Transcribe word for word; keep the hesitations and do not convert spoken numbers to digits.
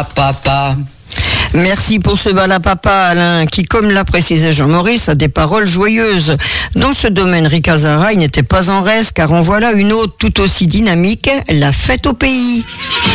papa. Merci pour ce balapapa, Alain, qui, comme l'a précisé Jean-Maurice, a des paroles joyeuses. Dans ce domaine, Rika Zara, il n'était pas en reste, car en voilà une autre tout aussi dynamique, la fête au pays.